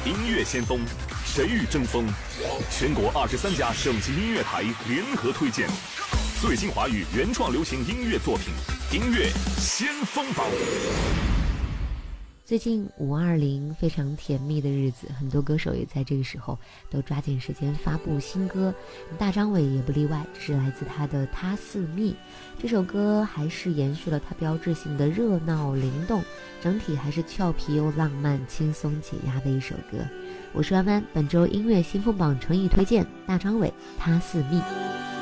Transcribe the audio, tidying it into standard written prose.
音乐先锋，谁与争锋？全国23家省级音乐台联合推荐最新华语原创流行音乐作品，音乐先锋榜。 最近520非常甜蜜的日子，很多歌手也在这个时候都抓紧时间发布新歌，大张伟也不例外，这是来自他的《他似蜜》。这首歌还是延续了他标志性的热闹灵动，整体还是俏皮又浪漫、轻松解压的一首歌。我是弯弯，本周音乐先锋榜诚意推荐大张伟《他似蜜》。